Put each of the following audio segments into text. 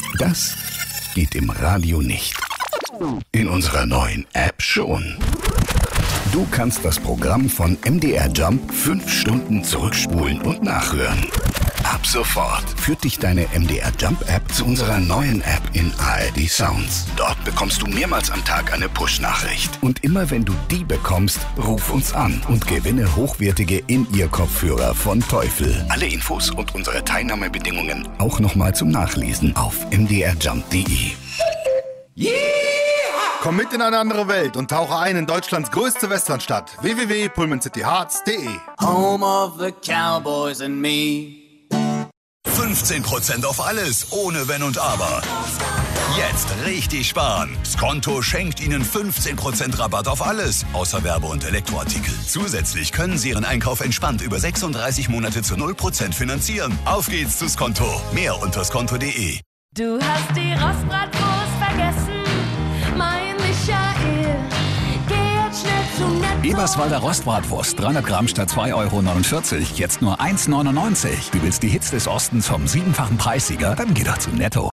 Das geht im Radio nicht. In unserer neuen App schon. Du kannst das Programm von MDR Jump 5 Stunden zurückspulen und nachhören. Ab sofort führt dich deine MDR Jump App zu unserer neuen App in ARD Sounds. Dort bekommst du mehrmals am Tag eine Push-Nachricht. Und immer wenn du die bekommst, ruf uns an und gewinne hochwertige In-Ear-Kopfhörer von Teufel. Alle Infos und unsere Teilnahmebedingungen auch nochmal zum Nachlesen auf mdrjump.de. Yeah! Komm mit in eine andere Welt und tauche ein in Deutschlands größte Westernstadt. www.pullmancityhearts.de. Home of the Cowboys and me. 15% auf alles, ohne Wenn und Aber. Jetzt richtig sparen. Skonto schenkt Ihnen 15% Rabatt auf alles, außer Werbe- und Elektroartikel. Zusätzlich können Sie Ihren Einkauf entspannt über 36 Monate zu 0% finanzieren. Auf geht's zu Skonto. Mehr unter skonto.de. Du hast die Rostbratwurst vergessen, mein Michael. Geh jetzt schnell zu Netto. Eberswalder Rostbratwurst, 300 Gramm statt 2,49 €, jetzt nur 1,99 €. Du willst die Hits des Ostens vom 7-fachen Preissieger? Dann geh doch zu Netto.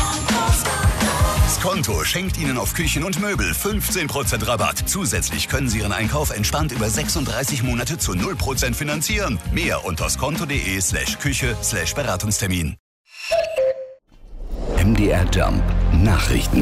Skonto schenkt Ihnen auf Küchen und Möbel 15% Rabatt. Zusätzlich können Sie Ihren Einkauf entspannt über 36 Monate zu 0% finanzieren. Mehr unter skonto.de/Küche/Beratungstermin. MDR Jump Nachrichten.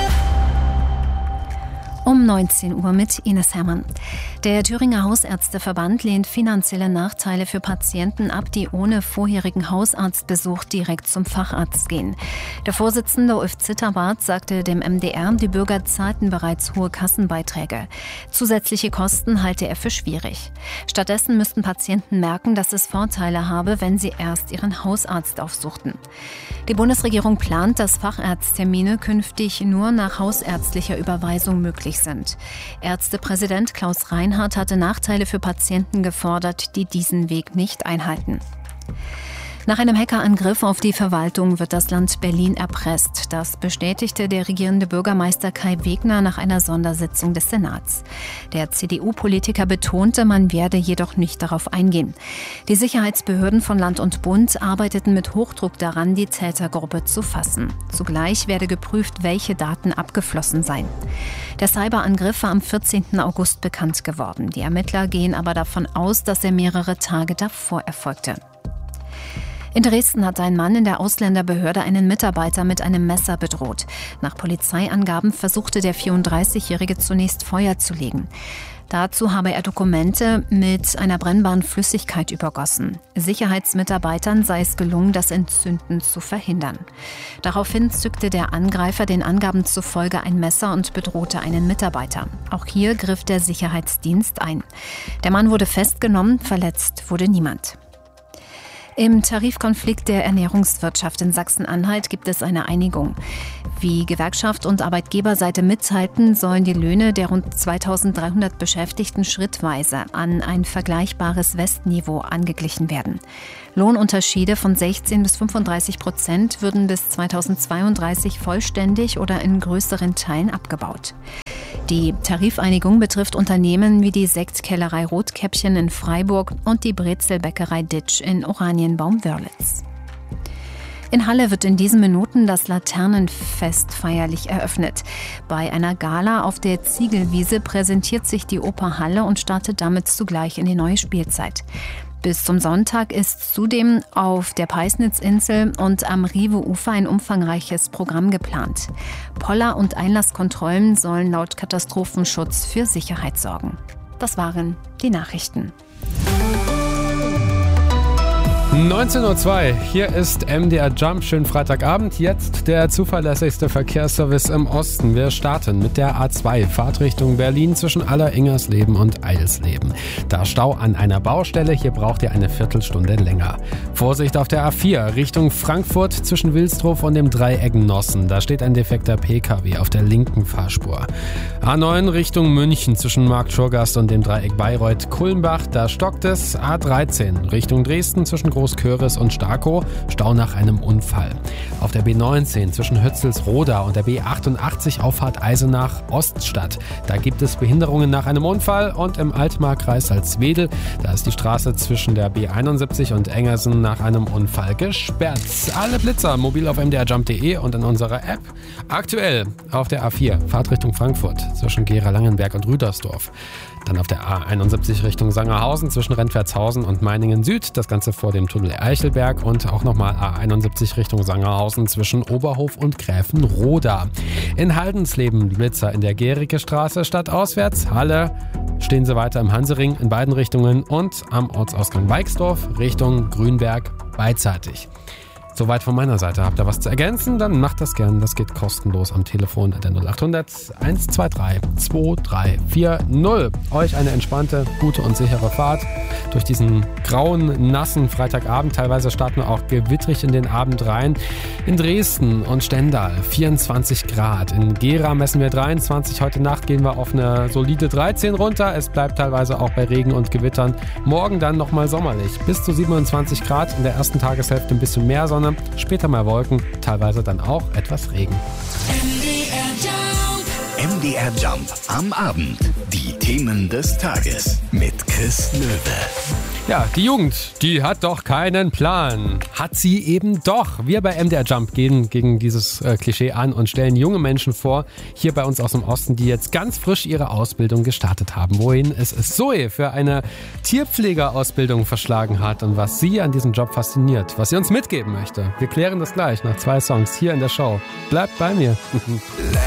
Um 19 Uhr mit Ines Hermann. Der Thüringer Hausärzteverband lehnt finanzielle Nachteile für Patienten ab, die ohne vorherigen Hausarztbesuch direkt zum Facharzt gehen. Der Vorsitzende Ulf Zitterbart sagte dem MDR, die Bürger zahlten bereits hohe Kassenbeiträge. Zusätzliche Kosten halte er für schwierig. Stattdessen müssten Patienten merken, dass es Vorteile habe, wenn sie erst ihren Hausarzt aufsuchten. Die Bundesregierung plant, dass Facharzttermine künftig nur nach hausärztlicher Überweisung möglich sind. Ärztepräsident Klaus Reinhardt hatte Nachteile für Patienten gefordert, die diesen Weg nicht einhalten. Nach einem Hackerangriff auf die Verwaltung wird das Land Berlin erpresst. Das bestätigte der regierende Bürgermeister Kai Wegner nach einer Sondersitzung des Senats. Der CDU-Politiker betonte, man werde jedoch nicht darauf eingehen. Die Sicherheitsbehörden von Land und Bund arbeiteten mit Hochdruck daran, die Tätergruppe zu fassen. Zugleich werde geprüft, welche Daten abgeflossen seien. Der Cyberangriff war am 14. August bekannt geworden. Die Ermittler gehen aber davon aus, dass er mehrere Tage davor erfolgte. In Dresden hat ein Mann in der Ausländerbehörde einen Mitarbeiter mit einem Messer bedroht. Nach Polizeiangaben versuchte der 34-Jährige zunächst Feuer zu legen. Dazu habe er Dokumente mit einer brennbaren Flüssigkeit übergossen. Sicherheitsmitarbeitern sei es gelungen, das Entzünden zu verhindern. Daraufhin zückte der Angreifer den Angaben zufolge ein Messer und bedrohte einen Mitarbeiter. Auch hier griff der Sicherheitsdienst ein. Der Mann wurde festgenommen, verletzt wurde niemand. Im Tarifkonflikt der Ernährungswirtschaft in Sachsen-Anhalt gibt es eine Einigung. Wie Gewerkschaft und Arbeitgeberseite mitteilten, sollen die Löhne der rund 2300 Beschäftigten schrittweise an ein vergleichbares Westniveau angeglichen werden. Lohnunterschiede von 16 bis 35% würden bis 2032 vollständig oder in größeren Teilen abgebaut. Die Tarifeinigung betrifft Unternehmen wie die Sektkellerei Rotkäppchen in Freiburg und die Brezelbäckerei Ditsch in Oranienbaum-Wörlitz. In Halle wird in diesen Minuten das Laternenfest feierlich eröffnet. Bei einer Gala auf der Ziegelwiese präsentiert sich die Oper Halle und startet damit zugleich in die neue Spielzeit. Bis zum Sonntag ist zudem auf der Peisnitzinsel und am Rive-Ufer ein umfangreiches Programm geplant. Poller- und Einlasskontrollen sollen laut Katastrophenschutz für Sicherheit sorgen. Das waren die Nachrichten. 19:02 Uhr, hier ist MDR Jump, schönen Freitagabend, jetzt der zuverlässigste Verkehrsservice im Osten. Wir starten mit der A2, Fahrtrichtung Berlin zwischen Aller-Ingersleben und Eilsleben. Da Stau an einer Baustelle, hier braucht ihr eine Viertelstunde länger. Vorsicht auf der A4, Richtung Frankfurt zwischen Wilsdruff und dem Dreieck Nossen, da steht ein defekter PKW auf der linken Fahrspur. A9 Richtung München zwischen Marktschurgast und dem Dreieck Bayreuth-Kulmbach, da stockt es. A13 Richtung Dresden zwischen Groß Köris und Starkow, Stau nach einem Unfall. Auf der B19 zwischen Hützelsroda und der B88 Auffahrt Eisenach Oststadt. Da gibt es Behinderungen nach einem Unfall und im Altmark-Kreis Salzwedel, da ist die Straße zwischen der B71 und Engersen nach einem Unfall gesperrt. Alle Blitzer mobil auf mdrjump.de und in unserer App. Aktuell auf der A4 Fahrtrichtung Frankfurt zwischen Gera-Langenberg und Rüdersdorf. Dann auf der A71 Richtung Sangerhausen zwischen Rentwertshausen und Meiningen Süd. Das Ganze vor dem Tunnel Eichelberg und auch nochmal A71 Richtung Sangerhausen zwischen Oberhof und Gräfenroda. In Haldensleben Blitzer in der Gericke Straße stadtauswärts. Halle stehen sie weiter im Hansering in beiden Richtungen und am Ortsausgang Weixdorf Richtung Grünberg beidseitig. Soweit von meiner Seite. Habt ihr was zu ergänzen? Dann macht das gern. Das geht kostenlos am Telefon der 0800 123 2340. Euch eine entspannte, gute und sichere Fahrt durch diesen grauen, nassen Freitagabend. Teilweise starten wir auch gewittrig in den Abend rein. In Dresden und Stendal 24 Grad. In Gera messen wir 23. Heute Nacht gehen wir auf eine solide 13 runter. Es bleibt teilweise auch bei Regen und Gewittern. Morgen dann nochmal sommerlich. Bis zu 27 Grad. In der ersten Tageshälfte ein bisschen mehr Sonne. Später mal Wolken, teilweise dann auch etwas Regen. MDR Jump am Abend. Die Themen des Tages mit Chris Löwe. Ja, die Jugend, die hat doch keinen Plan. Hat sie eben doch. Wir bei MDR Jump gehen gegen dieses Klischee an und stellen junge Menschen vor, hier bei uns aus dem Osten, die jetzt ganz frisch ihre Ausbildung gestartet haben. Wohin es Zoe für eine Tierpflegerausbildung verschlagen hat und was sie an diesem Job fasziniert, was sie uns mitgeben möchte. Wir klären das gleich nach 2 Songs hier in der Show. Bleibt bei mir.